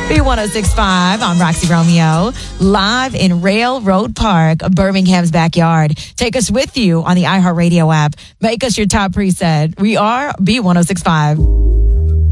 B1065, I'm Roxy Romeo, live in Railroad Park, Birmingham's backyard. Take us with you on the iHeartRadio app. Make us your top preset. We are B1065.